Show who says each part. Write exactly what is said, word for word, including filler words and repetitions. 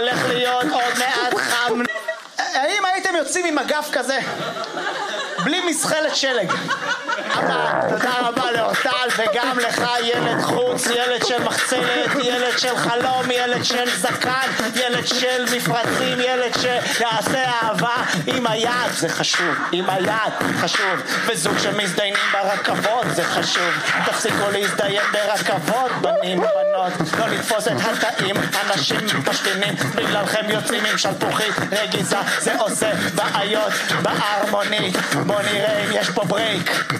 Speaker 1: הולך להיות עוד מעט חם. האם הייתם יוצאים עם אגף כזה? בלי מסחלת שלג. אבל תודה רבה לאורטל וגם לך, ילד חוץ, ילד של מחצלת, ילד של חלום, ילד של זקן, ילד של מפרצים, ילד שיעשה אהבה עם היד. זה חשוב, עם היד חשוב. וזוג שמזדיינים ברכבות זה חשוב. תפסיקו להזדיין ברכבות, בנים בנות, לא לתפוס את התאים, אנשים משתינים בגללכם יוצאים עם שלפוחית רגיזה, זה עושה בעיות בהרמונית. בוא נראה אם יש פה ברייק.